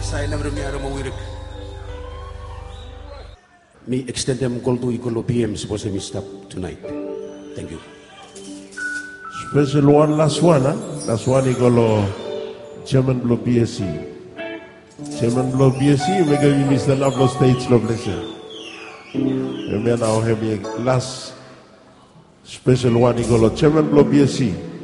Me extend them call to Ikolo PM supposed to stop tonight. Thank you. Special one, last one, huh? Last one, Ikolo Chairman Blow BSC. Chairman Blow BSC, we give you Mr. Lovelo Stage Lovelace. We may now have a last special one, Ikolo Chairman Blow BSC.